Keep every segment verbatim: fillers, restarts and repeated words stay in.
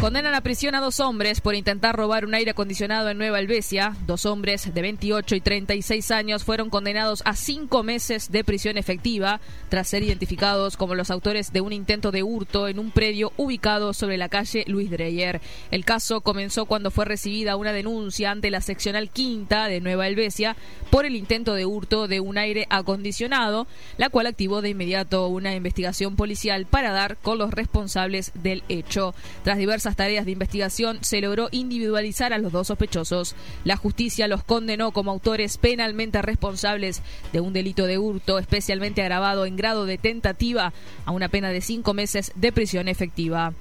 Condenan a prisión a dos hombres por intentar robar un aire acondicionado en Nueva Helvecia. Dos hombres de veintiocho y treinta y seis años fueron condenados a cinco meses de prisión efectiva tras ser identificados como los autores de un intento de hurto en un predio ubicado sobre la calle Luis Dreyer. El caso comenzó cuando fue recibida una denuncia ante la seccional quinta de Nueva Helvecia por el intento de hurto de un aire acondicionado, la cual activó de inmediato una investigación policial para dar con los responsables del hecho. Tras diversas tareas de investigación se logró individualizar a los dos sospechosos. La justicia los condenó como autores penalmente responsables de un delito de hurto especialmente agravado en grado de tentativa a una pena de cinco meses de prisión efectiva.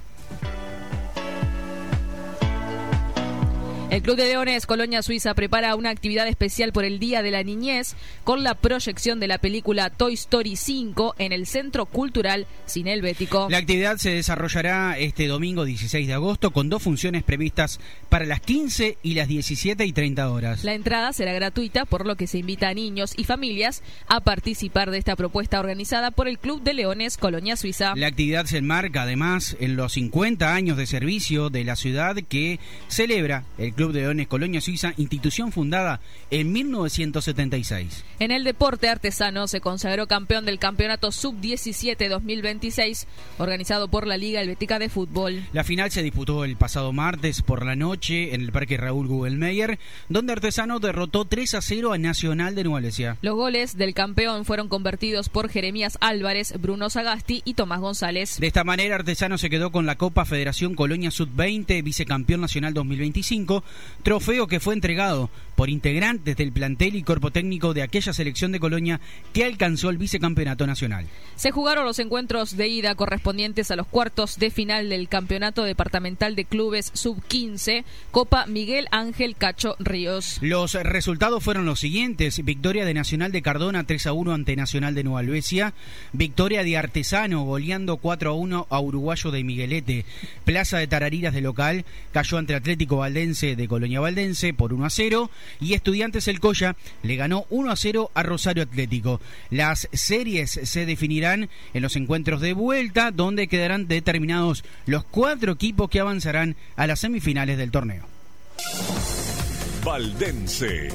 El Club de Leones Colonia Suiza prepara una actividad especial por el Día de la Niñez con la proyección de la película Toy Story cinco en el Centro Cultural Cine Helvético. La actividad se desarrollará este domingo dieciséis de agosto con dos funciones previstas para las quince y las diecisiete y treinta horas. La entrada será gratuita, por lo que se invita a niños y familias a participar de esta propuesta organizada por el Club de Leones Colonia Suiza. La actividad se enmarca además en los cincuenta años de servicio de la ciudad que celebra el Club de Leones Colonia Suiza, institución fundada en mil novecientos setenta y seis. En el deporte, Artesano se consagró campeón del campeonato sub diecisiete dos mil veintiséis, organizado por la Liga Helvética de Fútbol. La final se disputó el pasado martes por la noche en el Parque Raúl Guggenmeyer, donde Artesano derrotó tres a cero a Nacional de Nueva Helvecia. Los goles del campeón fueron convertidos por Jeremías Álvarez, Bruno Sagasti y Tomás González. De esta manera, Artesano se quedó con la Copa Federación Colonia sub veinte, vicecampeón nacional dos mil veinticinco, trofeo que fue entregado por integrantes del plantel y cuerpo técnico de aquella selección de Colonia que alcanzó el vicecampeonato nacional. Se jugaron los encuentros de ida correspondientes a los cuartos de final del Campeonato Departamental de Clubes sub quince, Copa Miguel Ángel Cacho Ríos. Los resultados fueron los siguientes: victoria de Nacional de Cardona tres a uno ante Nacional de Nueva Helvecia, victoria de Artesano goleando cuatro a uno a Uruguayo de Miguelete, Plaza de Tarariras de local cayó ante Atlético Valdense de Colonia Valdense por uno a cero y Estudiantes El Colla le ganó uno a cero a Rosario Atlético. Las series se definirán en los encuentros de vuelta, donde quedarán determinados los cuatro equipos que avanzarán a las semifinales del torneo. Valdense.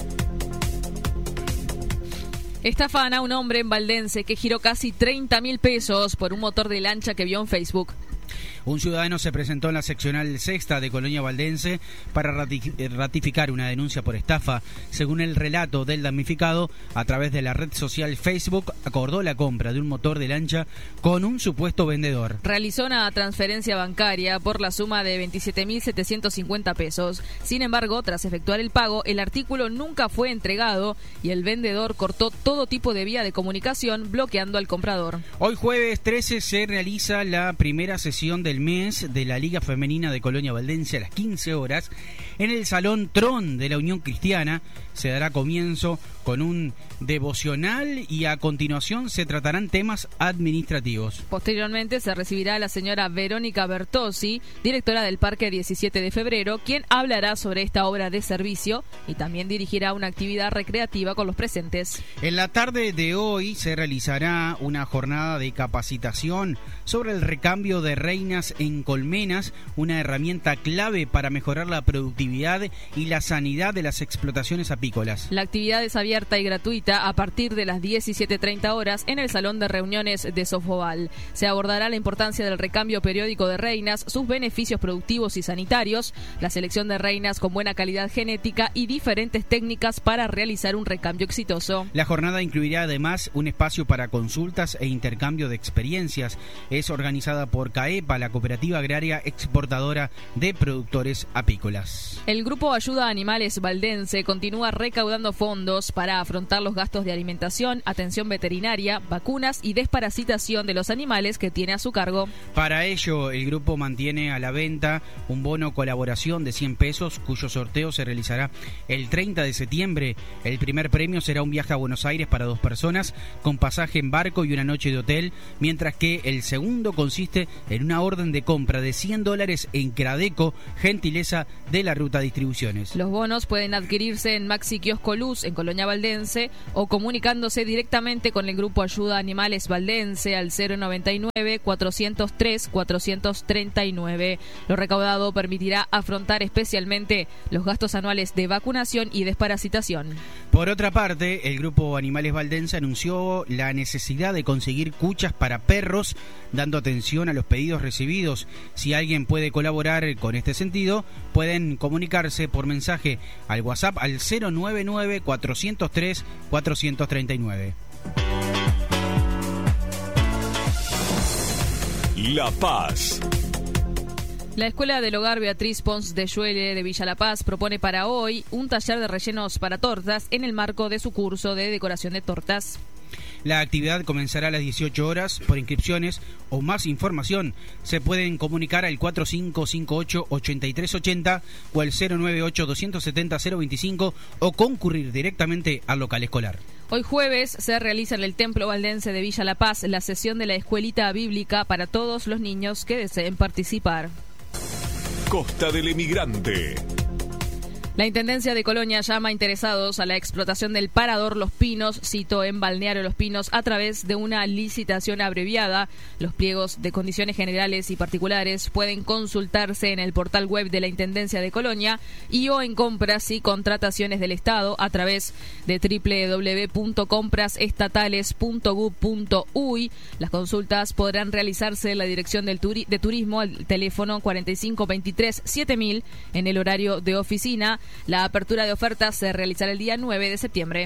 Estafan a un hombre en Valdense que giró casi treinta mil pesos por un motor de lancha que vio en Facebook. Un ciudadano se presentó en la seccional sexta de Colonia Valdense para ratificar una denuncia por estafa. Según el relato del damnificado, a través de la red social Facebook acordó la compra de un motor de lancha con un supuesto vendedor. Realizó una transferencia bancaria por la suma de veintisiete mil setecientos cincuenta pesos. Sin embargo, tras efectuar el pago, el artículo nunca fue entregado y el vendedor cortó todo tipo de vía de comunicación, bloqueando al comprador. Hoy jueves trece se realiza la primera sesión del mes de la Liga Femenina de Colonia Valdense a las quince horas en el Salón Tron de la Unión Cristiana. Se dará comienzo con un devocional y a continuación se tratarán temas administrativos. Posteriormente se recibirá a la señora Verónica Bertozzi, directora del Parque diecisiete de febrero, quien hablará sobre esta obra de servicio y también dirigirá una actividad recreativa con los presentes. En la tarde de hoy se realizará una jornada de capacitación sobre el recambio de reinas en colmenas, una herramienta clave para mejorar la productividad y la sanidad de las explotaciones apícolas. La actividad es abierta y gratuita a partir de las diecisiete treinta horas en el Salón de Reuniones de Sofoval. Se abordará la importancia del recambio periódico de reinas, sus beneficios productivos y sanitarios, la selección de reinas con buena calidad genética y diferentes técnicas para realizar un recambio exitoso. La jornada incluirá además un espacio para consultas e intercambio de experiencias. Es organizada por CAEPA, la Cooperativa Agraria Exportadora de Productores Apícolas. El Grupo Ayuda a Animales Valdense continúa recaudando fondos para afrontar los gastos de alimentación, atención veterinaria, vacunas y desparasitación de los animales que tiene a su cargo. Para ello, el grupo mantiene a la venta un bono colaboración de cien pesos, cuyo sorteo se realizará el treinta de septiembre. El primer premio será un viaje a Buenos Aires para dos personas, con pasaje en barco y una noche de hotel, mientras que el segundo consiste en una orden de compra de cien dólares en Cradeco, gentileza de la Ruta Distribuciones. Los bonos pueden adquirirse en Maxi Kiosco Luz, en Colonia Valdense, o comunicándose directamente con el Grupo Ayuda a Animales Valdense al cero noventa y nueve, cuatrocientos tres, cuatrocientos treinta y nueve. Lo recaudado permitirá afrontar especialmente los gastos anuales de vacunación y desparasitación. Por otra parte, el Grupo Animales Valdense anunció la necesidad de conseguir cuchas para perros, dando atención a los pedidos recibidos. Si alguien puede colaborar con este sentido, pueden comunicarse por mensaje al WhatsApp al cero noventa y nueve, cuatrocientos tres, cuatrocientos treinta y nueve. La Paz. La Escuela del Hogar Beatriz Pons de Lluele de Villa La Paz propone para hoy un taller de rellenos para tortas en el marco de su curso de decoración de tortas. La actividad comenzará a las dieciocho horas. Por inscripciones o más información se pueden comunicar al cuatro cinco cinco ocho, ocho tres ocho cero o al cero nueve ocho, dos siete cero, cero veinticinco o concurrir directamente al local escolar. Hoy jueves se realiza en el Templo Valdense de Villa La Paz la sesión de la Escuelita Bíblica para todos los niños que deseen participar. Costa del Emigrante. La Intendencia de Colonia llama a interesados a la explotación del Parador Los Pinos, cito en Balneario Los Pinos, a través de una licitación abreviada. Los pliegos de condiciones generales y particulares pueden consultarse en el portal web de la Intendencia de Colonia y o en compras y contrataciones del Estado a través de doble u doble u doble u punto compras estatales punto gov punto uy. Las consultas podrán realizarse en la Dirección del turi- de Turismo al teléfono cuarenta y cinco veintitrés siete mil en el horario de oficina. La apertura de ofertas se realizará el día nueve de septiembre.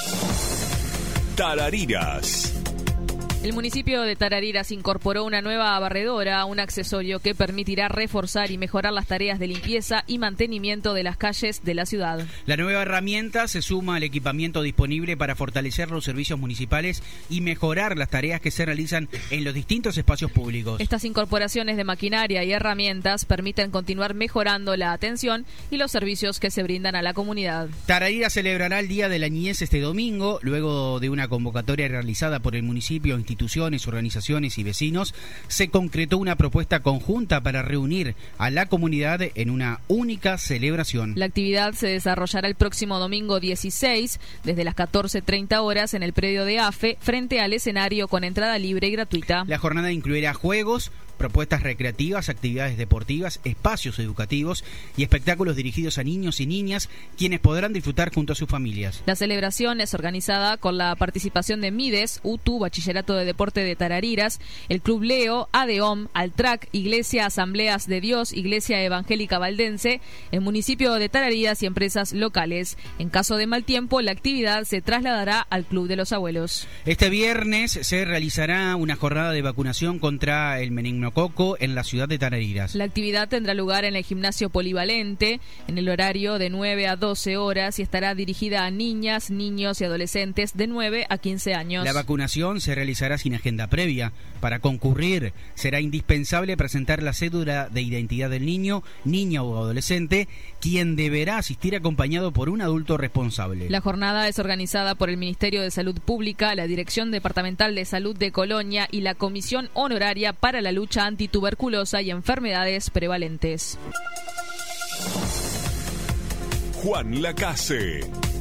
Tarariras. El municipio de Tarariras incorporó una nueva barredora, un accesorio que permitirá reforzar y mejorar las tareas de limpieza y mantenimiento de las calles de la ciudad. La nueva herramienta se suma al equipamiento disponible para fortalecer los servicios municipales y mejorar las tareas que se realizan en los distintos espacios públicos. Estas incorporaciones de maquinaria y herramientas permiten continuar mejorando la atención y los servicios que se brindan a la comunidad. Tarariras celebrará el Día de la Niñez este domingo, luego de una convocatoria realizada por el municipio, instituciones, organizaciones y vecinos. Se concretó una propuesta conjunta para reunir a la comunidad en una única celebración. La actividad se desarrollará el próximo domingo dieciséis, desde las catorce treinta horas en el predio de A F E, frente al escenario con entrada libre y gratuita. La jornada incluirá juegos, propuestas recreativas, actividades deportivas, espacios educativos y espectáculos dirigidos a niños y niñas, quienes podrán disfrutar junto a sus familias. La celebración es organizada con la participación de Mides, U T U, Bachillerato de Deporte de Tarariras, el Club Leo, ADEOM, Altrac, Iglesia Asambleas de Dios, Iglesia Evangélica Valdense, el municipio de Tarariras y empresas locales. En caso de mal tiempo, la actividad se trasladará al Club de los Abuelos. Este viernes se realizará una jornada de vacunación contra el meningococo en la ciudad de Tarariras. La actividad tendrá lugar en el gimnasio polivalente en el horario de nueve a doce horas y estará dirigida a niñas, niños y adolescentes de nueve a quince años. La vacunación se realizará sin agenda previa. Para concurrir será indispensable presentar la cédula de identidad del niño, niña o adolescente, quien deberá asistir acompañado por un adulto responsable. La jornada es organizada por el Ministerio de Salud Pública, la Dirección Departamental de Salud de Colonia y la Comisión Honoraria para la Lucha Antituberculosa y Enfermedades Prevalentes. Juan Lacase.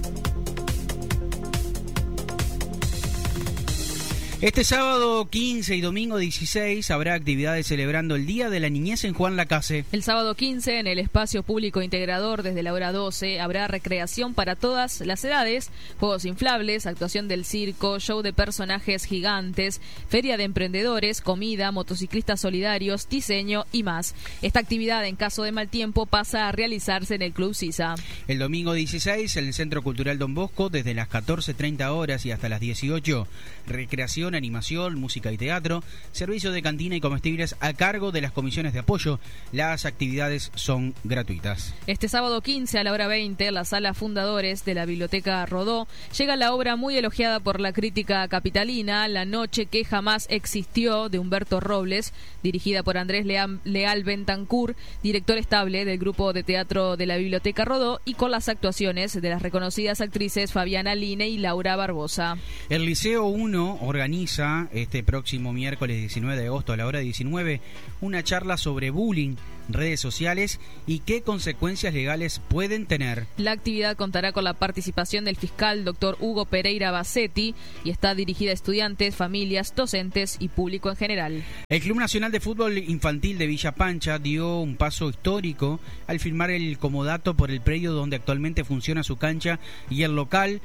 Este sábado quince y domingo dieciséis habrá actividades celebrando el Día de la Niñez en Juan Lacase. El sábado quince, en el espacio público integrador desde la hora doce, habrá recreación para todas las edades, juegos inflables, actuación del circo, show de personajes gigantes, feria de emprendedores, comida, motociclistas solidarios, diseño y más. Esta actividad, en caso de mal tiempo, pasa a realizarse en el Club Sisa. El domingo dieciséis, en el Centro Cultural Don Bosco, desde las catorce treinta horas y hasta las dieciocho, recreación, animación, música y teatro, servicio de cantina y comestibles a cargo de las comisiones de apoyo. Las actividades son gratuitas. Este sábado quince a la hora veinte, en la sala Fundadores de la Biblioteca Rodó, llega la obra muy elogiada por la crítica capitalina, La noche que jamás existió, de Humberto Robles, dirigida por Andrés Leal, Leal Bentancur, director estable del grupo de teatro de la Biblioteca Rodó, y con las actuaciones de las reconocidas actrices Fabiana Line y Laura Barbosa. El Liceo uno organiza organiza este próximo miércoles diecinueve de agosto a la hora diecinueve una charla sobre bullying, redes sociales y qué consecuencias legales pueden tener. La actividad contará con la participación del fiscal doctor Hugo Pereira Bassetti y está dirigida a estudiantes, familias, docentes y público en general. El Club Nacional de Fútbol Infantil de Villa Pancha dio un paso histórico al firmar el comodato por el predio donde actualmente funciona su cancha y el local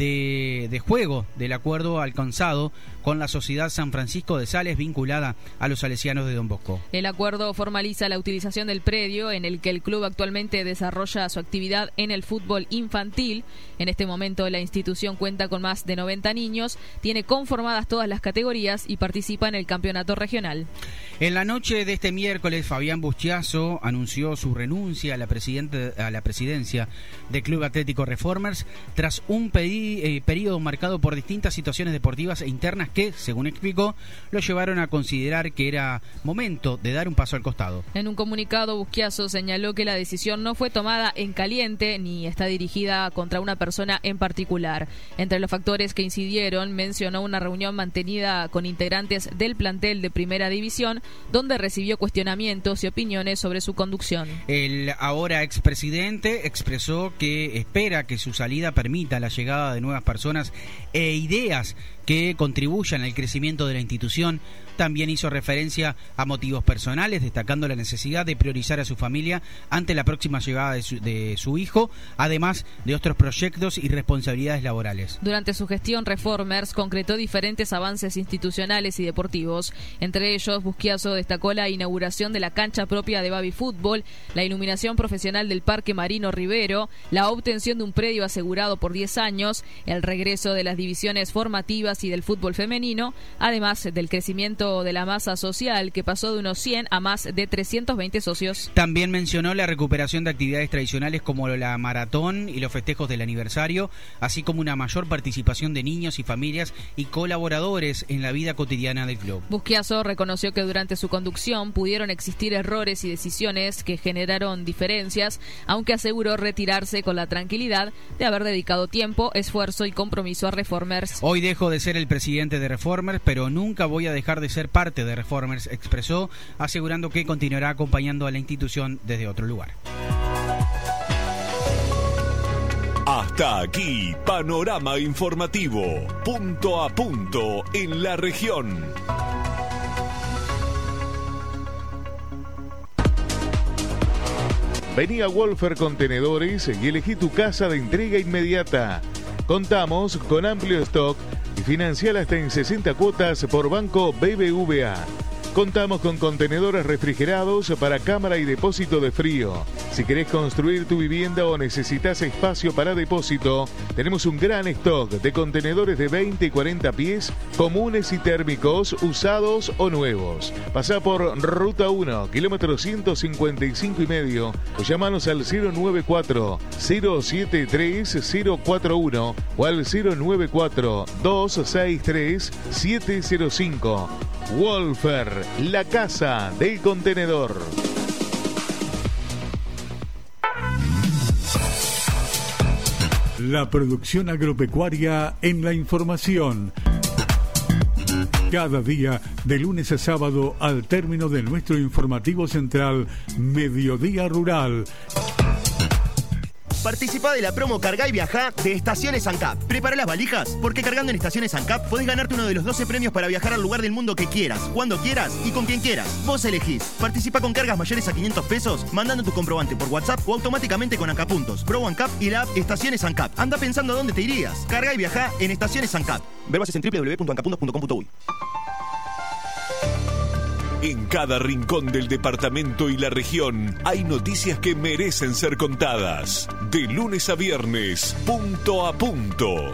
de, de juego del acuerdo alcanzado con la Sociedad San Francisco de Sales vinculada a los salesianos de Don Bosco. El acuerdo formaliza la utilización del predio en el que el club actualmente desarrolla su actividad en el fútbol infantil. En este momento la institución cuenta con más de noventa niños, tiene conformadas todas las categorías y participa en el campeonato regional. En la noche de este miércoles, Fabián Buschiazzo anunció su renuncia a la, presidente, a la presidencia del Club Atlético Reformers tras un pedi, eh, periodo marcado por distintas situaciones deportivas e internas que, según explicó, lo llevaron a considerar que era momento de dar un paso al costado. En un comunicado, Buschiazzo señaló que la decisión no fue tomada en caliente ni está dirigida contra una persona en particular. Entre los factores que incidieron, mencionó una reunión mantenida con integrantes del plantel de Primera División, donde recibió cuestionamientos y opiniones sobre su conducción. El ahora expresidente expresó que espera que su salida permita la llegada de nuevas personas e ideas que contribuyan al crecimiento de la institución. También hizo referencia a motivos personales, destacando la necesidad de priorizar a su familia ante la próxima llegada de su, de su hijo, además de otros proyectos y responsabilidades laborales. Durante su gestión, Reformers concretó diferentes avances institucionales y deportivos. Entre ellos, Buschiazzo destacó la inauguración de la cancha propia de Baby Fútbol, la iluminación profesional del Parque Marino Rivero, la obtención de un predio asegurado por diez años, el regreso de las divisiones formativas y del fútbol femenino, además del crecimiento de la masa social que pasó de unos cien a más de trescientos veinte socios. También mencionó la recuperación de actividades tradicionales como la maratón y los festejos del aniversario, así como una mayor participación de niños y familias y colaboradores en la vida cotidiana del club. Buschiazzo reconoció que durante su conducción pudieron existir errores y decisiones que generaron diferencias, aunque aseguró retirarse con la tranquilidad de haber dedicado tiempo, esfuerzo y compromiso a Reformers. Hoy dejo de ser el presidente de Reformers, pero nunca voy a dejar de ser parte de Reformers, expresó, asegurando que continuará acompañando a la institución desde otro lugar. Hasta aquí, panorama informativo, punto a punto en la región. Vení a Wolfer Contenedores y elegí tu casa de entrega inmediata. Contamos con amplio stock y financiar hasta en sesenta cuotas por Banco B B V A. Contamos con contenedores refrigerados para cámara y depósito de frío. Si querés construir tu vivienda o necesitas espacio para depósito, tenemos un gran stock de contenedores de veinte y cuarenta pies, comunes y térmicos, usados o nuevos. Pasá por Ruta uno, kilómetro ciento cincuenta y cinco y medio, o llamanos al cero nueve cuatro, cero siete tres, cero cuatro uno o al cero nueve cuatro, dos seis tres, siete cero cinco. Wolfer, la casa del contenedor. La producción agropecuaria en la información. Cada día, de lunes a sábado, al término de nuestro informativo central, Mediodía Rural. Participa de la promo Cargá y Viajá de Estaciones ANCAP. Prepara las valijas, porque cargando en Estaciones ANCAP podés ganarte uno de los doce premios para viajar al lugar del mundo que quieras, cuando quieras y con quien quieras. Vos elegís. Participa con cargas mayores a quinientos pesos, mandando tu comprobante por WhatsApp o automáticamente con ANCAP Puntos, Pro ANCAP y la app Estaciones ANCAP. Anda pensando a dónde te irías. Cargá y Viajá en Estaciones ANCAP. Ver bases en doble u doble u doble u punto ancapuntos punto com punto uy. En cada rincón del departamento y la región hay noticias que merecen ser contadas. De lunes a viernes, punto a punto.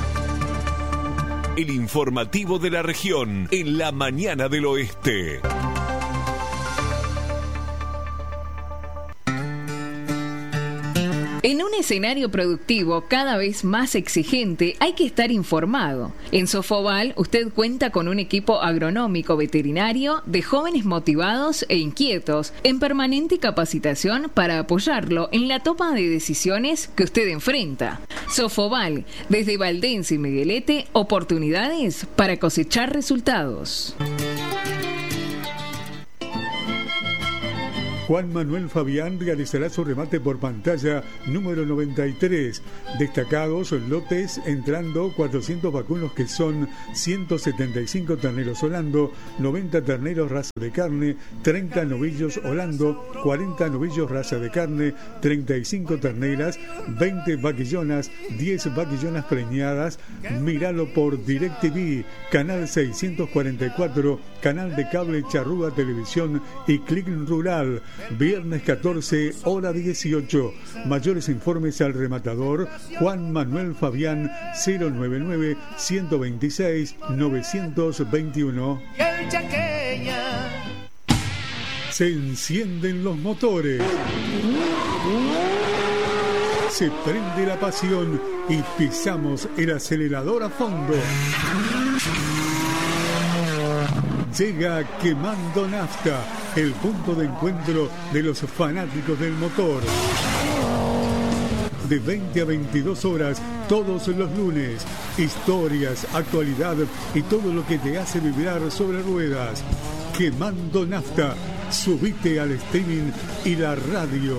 El informativo de la región en la mañana del oeste. En un escenario productivo cada vez más exigente, hay que estar informado. En Sofoval, usted cuenta con un equipo agronómico veterinario de jóvenes motivados e inquietos, en permanente capacitación para apoyarlo en la toma de decisiones que usted enfrenta. Sofoval, desde Valdense y Miguelete, oportunidades para cosechar resultados. Juan Manuel Fabián realizará su remate por pantalla número noventa y tres. Destacados lotes entrando cuatrocientos vacunos que son ciento setenta y cinco terneros holando, noventa terneros raza de carne, treinta novillos holando, cuarenta novillos raza de carne, treinta y cinco terneras, veinte vaquillonas, diez vaquillonas preñadas. Míralo por DirecTV, canal seiscientos cuarenta y cuatro, canal de cable Charrúa Televisión y Click Rural. Viernes catorce, hora dieciocho. Mayores informes al rematador Juan Manuel Fabián cero noventa y nueve, ciento veintiséis, novecientos veintiuno. Se encienden los motores. Se prende la pasión y pisamos el acelerador a fondo. Llega Quemando Nafta, el punto de encuentro de los fanáticos del motor. De veinte a veintidós horas, todos los lunes. Historias, actualidad y todo lo que te hace vibrar sobre ruedas. Quemando Nafta. Subite al streaming y la radio.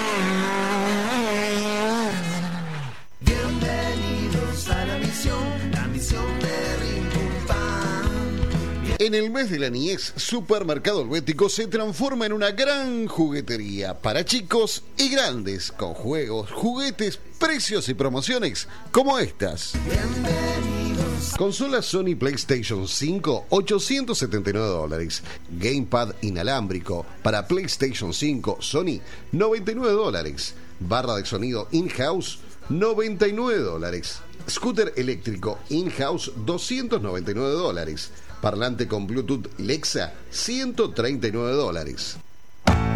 Bienvenidos a la misión, la misión de Ring Pum Pam. En el mes de la niñez, Supermercado Helvético se transforma en una gran juguetería para chicos y grandes, con juegos, juguetes, precios y promociones como estas. Consola Sony PlayStation cinco, ochocientos setenta y nueve dólares. Gamepad inalámbrico para PlayStation cinco Sony, noventa y nueve dólares. Barra de sonido in-house, noventa y nueve dólares. Scooter eléctrico in-house, doscientos noventa y nueve dólares. Parlante con Bluetooth Lexa, ciento treinta y nueve dólares.